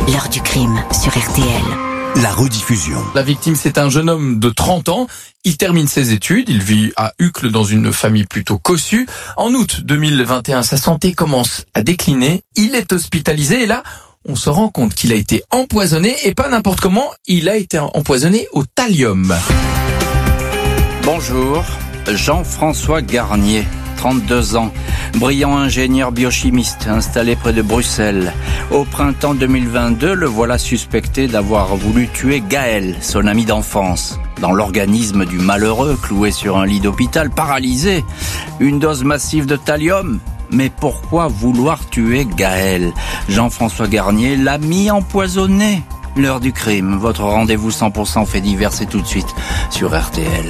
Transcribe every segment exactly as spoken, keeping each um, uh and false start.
L'heure du crime sur R T L. La rediffusion. La victime, c'est un jeune homme de trente ans. Il termine ses études. Il vit à Uccle dans une famille plutôt cossue. En août deux mille vingt et un, sa santé commence à décliner. Il est hospitalisé et là, on se rend compte qu'il a été empoisonné et pas n'importe comment. Il a été empoisonné au thallium. Bonjour, Jean-François Garnier, trente-deux ans, brillant ingénieur biochimiste installé près de Bruxelles. Au printemps deux mille vingt-deux, le voilà suspecté d'avoir voulu tuer Gaël, son ami d'enfance. Dans l'organisme du malheureux, cloué sur un lit d'hôpital, paralysé. Une dose massive de thallium. Mais pourquoi vouloir tuer Gaël ? Jean-François Garnier l'a mis empoisonné. L'heure du crime, votre rendez-vous cent pour cent fait divers, c'est tout de suite sur R T L.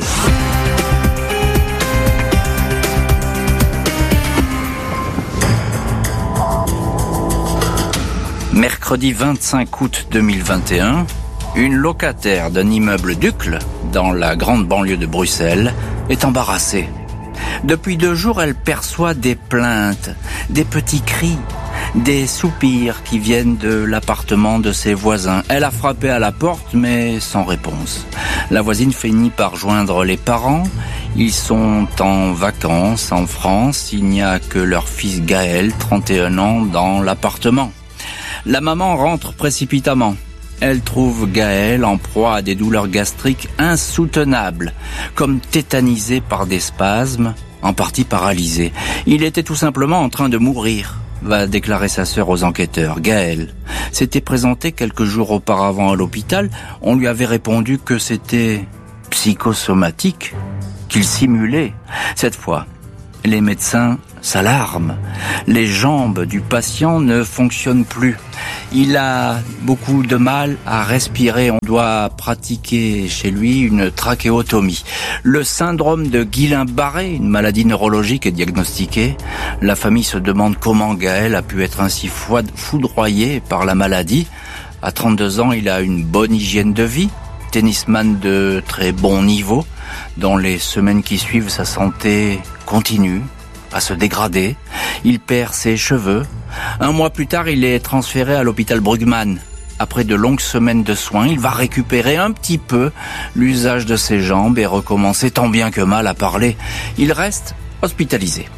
Mercredi vingt-cinq août deux mille vingt et un, une locataire d'un immeuble d'Uccle, dans la grande banlieue de Bruxelles, est embarrassée. Depuis deux jours, elle perçoit des plaintes, des petits cris, des soupirs qui viennent de l'appartement de ses voisins. Elle a frappé à la porte, mais sans réponse. La voisine finit par joindre les parents. Ils sont en vacances en France. Il n'y a que leur fils Gaël, trente et un ans, dans l'appartement. La maman rentre précipitamment. Elle trouve Gaël en proie à des douleurs gastriques insoutenables, comme tétanisé par des spasmes, en partie paralysé. Il était tout simplement en train de mourir, va déclarer sa sœur aux enquêteurs. Gaël s'était présenté quelques jours auparavant à l'hôpital. On lui avait répondu que c'était psychosomatique, qu'il simulait. Cette fois, les médecins s'alarment. Les jambes du patient ne fonctionnent plus. Il a beaucoup de mal à respirer. On doit pratiquer chez lui une trachéotomie. Le syndrome de Guillain-Barré, une maladie neurologique, est diagnostiqué. La famille se demande comment Gaël a pu être ainsi foudroyé par la maladie. À trente-deux ans, il a une bonne hygiène de vie. Tennisman de très bon niveau. Dans les semaines qui suivent, sa santé continue à se dégrader. Il perd ses cheveux. Un mois plus tard, il est transféré à l'hôpital Brugman. Après de longues semaines de soins, il va récupérer un petit peu l'usage de ses jambes et recommencer tant bien que mal à parler. Il reste hospitalisé.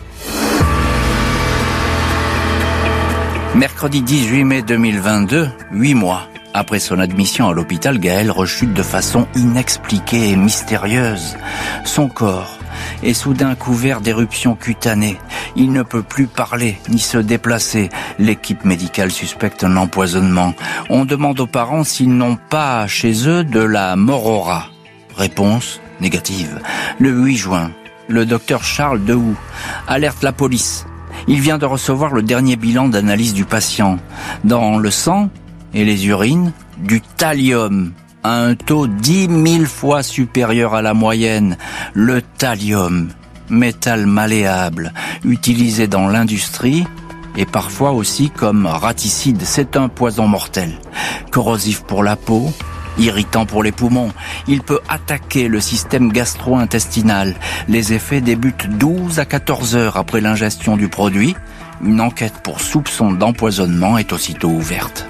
Mercredi dix-huit mai deux mille vingt-deux, huit mois après son admission à l'hôpital, Gaël rechute de façon inexpliquée et mystérieuse. Son corps est soudain couvert d'éruptions cutanées. Il ne peut plus parler ni se déplacer. L'équipe médicale suspecte un empoisonnement. On demande aux parents s'ils n'ont pas chez eux de la morora. Réponse négative. Le huit juin, le docteur Charles Dehoux alerte la police. Il vient de recevoir le dernier bilan d'analyse du patient. Dans le sang et les urines, du thallium à un taux dix mille fois supérieur à la moyenne. Le thallium, métal malléable, utilisé dans l'industrie et parfois aussi comme raticide. C'est un poison mortel, corrosif pour la peau, irritant pour les poumons. Il peut attaquer le système gastro-intestinal. Les effets débutent douze à quatorze heures après l'ingestion du produit. Une enquête pour soupçon d'empoisonnement est aussitôt ouverte.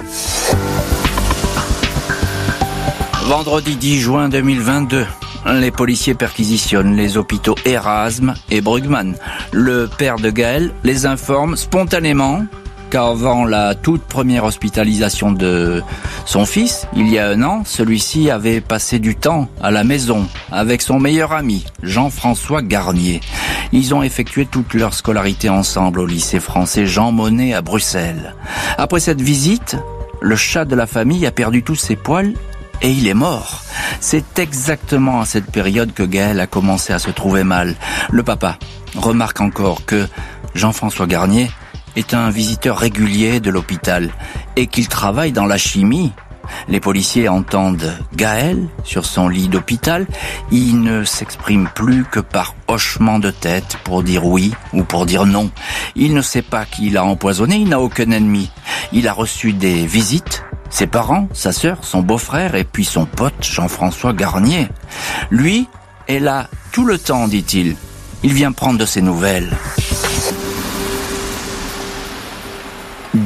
Vendredi dix juin deux mille vingt-deux, les policiers perquisitionnent les hôpitaux Erasme et Brugman. Le père de Gaël les informe spontanément qu'avant la toute première hospitalisation de son fils, il y a un an, celui-ci avait passé du temps à la maison avec son meilleur ami, Jean-François Garnier. Ils ont effectué toute leur scolarité ensemble au lycée français Jean Monnet à Bruxelles. Après cette visite, le chat de la famille a perdu tous ses poils et il est mort. C'est exactement à cette période que Gaël a commencé à se trouver mal. Le papa remarque encore que Jean-François Garnier est un visiteur régulier de l'hôpital et qu'il travaille dans la chimie. Les policiers entendent Gaël sur son lit d'hôpital. Il ne s'exprime plus que par hochement de tête pour dire oui ou pour dire non. Il ne sait pas qui l'a empoisonné, il n'a aucun ennemi. Il a reçu des visites, ses parents, sa sœur, son beau-frère et puis son pote Jean-François Garnier. Lui est là tout le temps, dit-il. Il vient prendre de ses nouvelles. Du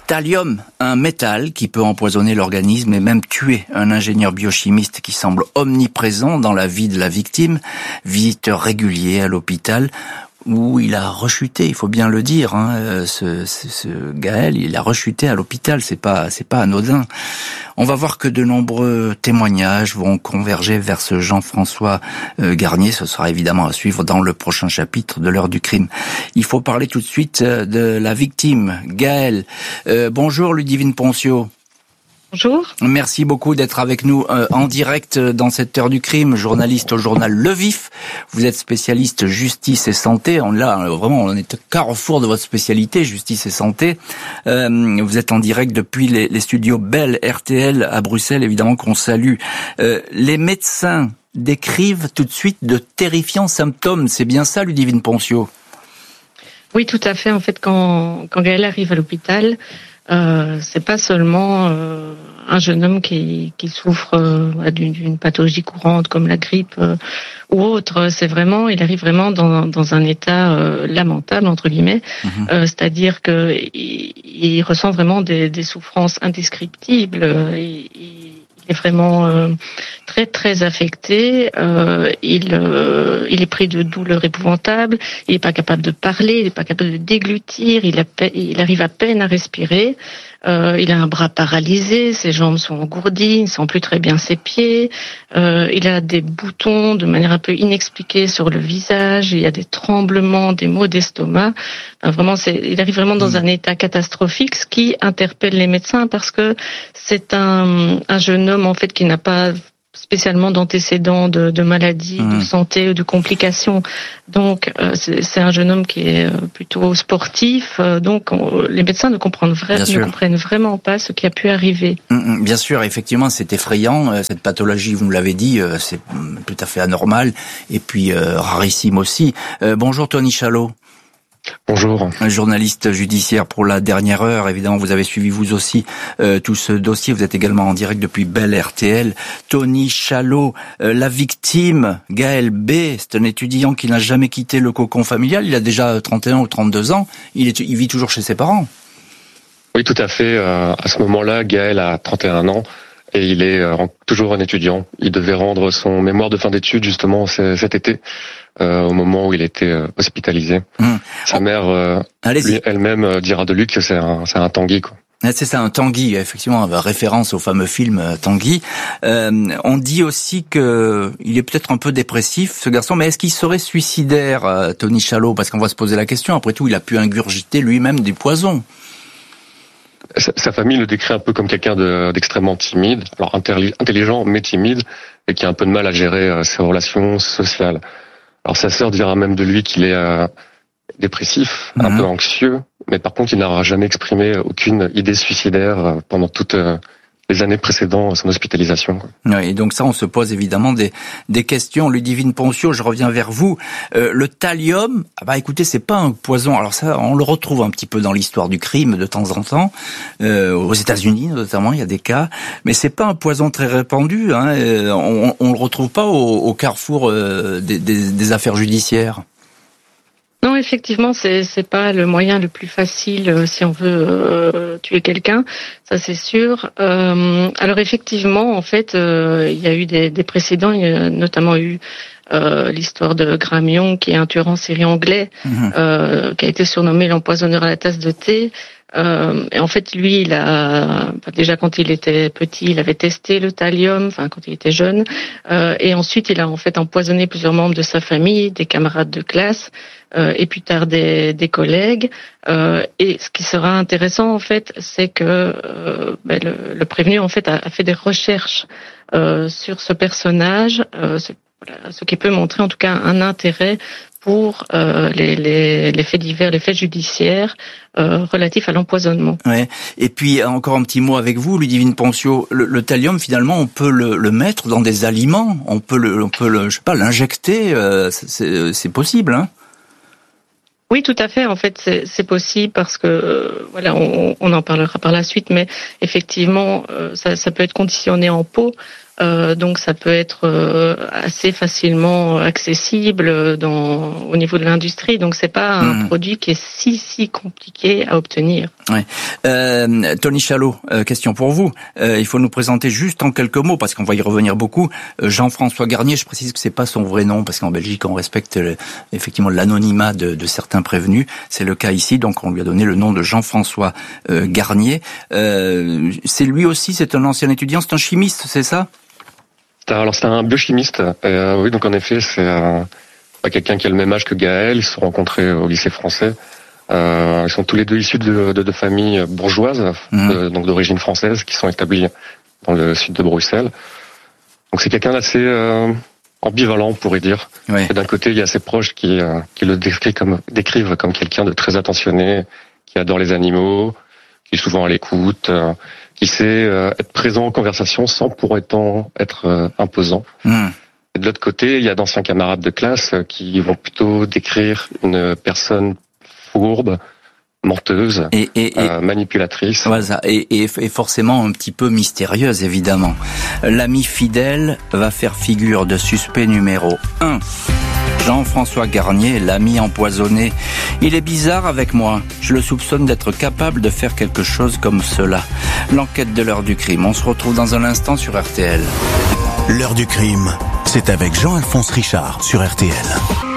Thallium, un métal qui peut empoisonner l'organisme et même tuer un ingénieur biochimiste qui semble omniprésent dans la vie de la victime, visiteur régulier à l'hôpital où il a rechuté, il faut bien le dire, hein, ce, ce, ce Gaël, il a rechuté à l'hôpital, c'est pas, c'est pas anodin. On va voir que de nombreux témoignages vont converger vers ce Jean-François euh, Garnier, ce sera évidemment à suivre dans le prochain chapitre de l'heure du crime. Il faut parler tout de suite de la victime, Gaël. Euh, bonjour Ludivine Poncio. Bonjour. Merci beaucoup d'être avec nous euh, en direct dans cette heure du crime, journaliste au journal Le Vif. Vous êtes spécialiste justice et santé. On là vraiment, on est au carrefour de votre spécialité, justice et santé. Euh, vous êtes en direct depuis les, les studios Bell R T L à Bruxelles, évidemment qu'on salue. Euh, les médecins décrivent tout de suite de terrifiants symptômes. C'est bien ça, Ludivine Poncio? Oui, tout à fait. En fait, quand quand Gaël arrive à l'hôpital, Euh, c'est pas seulement euh, un jeune homme qui, qui souffre euh, d'une, d'une pathologie courante comme la grippe euh, ou autre. C'est vraiment, il arrive vraiment dans, dans un état euh, lamentable entre guillemets, mmh. euh, c'est-à-dire que il, il ressent vraiment des, des souffrances indescriptibles. Il, il est vraiment euh, très très affecté. Euh, il euh, il est pris de douleurs épouvantables. Il est pas capable de parler. Il est pas capable de déglutir. Il a il arrive à peine à respirer. Euh, il a un bras paralysé, ses jambes sont engourdies, il ne sent plus très bien ses pieds. Euh, il a des boutons de manière un peu inexpliquée sur le visage. Il y a des tremblements, des maux d'estomac. Enfin, vraiment, c'est, il arrive vraiment dans un état catastrophique, ce qui interpelle les médecins parce que c'est un, un jeune homme en fait qui n'a pas spécialement d'antécédents de, de maladies, mmh. de santé ou de complications. Donc, euh, c'est, c'est un jeune homme qui est plutôt sportif. Euh, donc, on, les médecins ne comprennent, vra- ne comprennent vraiment pas ce qui a pu arriver. Mmh, bien sûr, effectivement, c'est effrayant. Cette pathologie, vous me l'avez dit, c'est tout à fait anormal et puis euh, rarissime aussi. Euh, bonjour Tony Chalot. Bonjour. Un journaliste judiciaire pour la dernière heure. Évidemment, vous avez suivi vous aussi euh, tout ce dossier. Vous êtes également en direct depuis Bell R T L. Tony Chalot, euh, la victime, Gaël B, c'est un étudiant qui n'a jamais quitté le cocon familial. Il a déjà trente et un ou trente-deux ans. Il, est, il vit toujours chez ses parents. Oui, tout à fait. Euh, à ce moment-là, Gaël a trente et un ans et il est euh, toujours un étudiant. Il devait rendre son mémoire de fin d'études justement cet été. Euh, au moment où il était euh, hospitalisé. Mmh. Sa mère, euh, lui, elle-même, euh, dira de lui que c'est un, c'est un Tanguy, quoi. C'est ça, un Tanguy, effectivement, référence au fameux film Tanguy. Euh, on dit aussi que il est peut-être un peu dépressif, ce garçon, mais est-ce qu'il serait suicidaire, euh, Tony Chalot? Parce qu'on va se poser la question. Après tout, il a pu ingurgiter lui-même du poison. Sa, sa famille le décrit un peu comme quelqu'un de, d'extrêmement timide, alors intelligent mais timide, et qui a un peu de mal à gérer euh, ses relations sociales. Alors sa sœur dira même de lui qu'il est euh, dépressif, mmh. un peu anxieux, mais par contre il n'aura jamais exprimé aucune idée suicidaire euh, pendant toutes euh, les années précédant son hospitalisation. Oui, et donc ça, on se pose évidemment des des questions. Ludivine Poncio, je reviens vers vous. Euh, le thallium, ah bah écoutez, c'est pas un poison. Alors ça, on le retrouve un petit peu dans l'histoire du crime de temps en temps, euh, aux États-Unis notamment, il y a des cas, mais c'est pas un poison très répandu. Hein. On, on le retrouve pas au, au carrefour euh, des, des, des affaires judiciaires. Non, effectivement, c'est c'est pas le moyen le plus facile euh, si on veut euh, tuer quelqu'un, ça c'est sûr. Euh, alors effectivement, en fait, euh, il y a eu des, des précédents, il y a notamment eu euh, l'histoire de Graham Young, qui est un tueur en série anglais, mmh. euh, qui a été surnommé l'empoisonneur à la tasse de thé. Euh, et en fait, lui, il a déjà quand il était petit, il avait testé le thallium, enfin quand il était jeune, euh, et ensuite il a en fait empoisonné plusieurs membres de sa famille, des camarades de classe, euh, et plus tard des, des collègues. Euh, et ce qui sera intéressant en fait, c'est que euh, ben, le, le prévenu en fait a, a fait des recherches euh, sur ce personnage, euh, ce, voilà, ce qui peut montrer en tout cas un intérêt pour euh, les, les, les faits divers, les faits judiciaires euh, relatifs à l'empoisonnement. Ouais. Et puis encore un petit mot avec vous, Ludivine Poncio. Le, le thallium, finalement, on peut le, le mettre dans des aliments, on peut le, on peut le, je sais pas, l'injecter. Euh, c'est, c'est possible, hein? Oui, tout à fait. En fait, c'est, c'est possible parce que euh, voilà, on, on en parlera par la suite, mais effectivement, euh, ça, ça peut être conditionné en pot. Euh, donc ça peut être euh, assez facilement accessible dans, au niveau de l'industrie. Donc c'est pas un mmh. produit qui est si si compliqué à obtenir. Ouais. Euh, Tony Chalot, euh, question pour vous. Euh, il faut nous présenter juste en quelques mots, parce qu'on va y revenir beaucoup. Euh, Jean-François Garnier, je précise que c'est pas son vrai nom, parce qu'en Belgique on respecte le, effectivement l'anonymat de, de certains prévenus. C'est le cas ici, donc on lui a donné le nom de Jean-François euh, Garnier. Euh, c'est lui aussi, c'est un ancien étudiant, c'est un chimiste, c'est ça? Alors c'est un biochimiste. Euh, oui, donc en effet, c'est euh, quelqu'un qui a le même âge que Gaël. Ils se sont rencontrés au lycée français. Euh, ils sont tous les deux issus de, de, de familles bourgeoises, mmh. de, donc d'origine française, qui sont établies dans le sud de Bruxelles. Donc c'est quelqu'un d'assez euh, ambivalent, on pourrait dire. Oui. D'un côté, il y a ses proches qui, euh, qui le décrivent comme, décrivent comme quelqu'un de très attentionné, qui adore les animaux, qui est souvent à l'écoute. Euh, qui sait euh, être présent en conversation sans pour autant être euh, imposant. Mmh. Et de l'autre côté, il y a d'anciens camarades de classe euh, qui vont plutôt décrire une personne fourbe, menteuse, et, et, euh, et, manipulatrice. Voilà, et, et, et forcément un petit peu mystérieuse, évidemment. L'ami fidèle va faire figure de suspect numéro un. Jean-François Garnier, l'ami empoisonné. Il est bizarre avec moi. Je le soupçonne d'être capable de faire quelque chose comme cela. L'enquête de l'heure du crime. On se retrouve dans un instant sur R T L. L'heure du crime, c'est avec Jean-Alphonse Richard sur R T L.